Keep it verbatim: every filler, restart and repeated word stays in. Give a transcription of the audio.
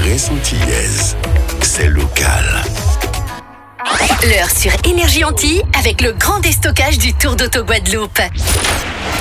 très antillaise. C'est local. L'heure sur Énergie Antilles avec le grand déstockage du Tour d'Auto Guadeloupe.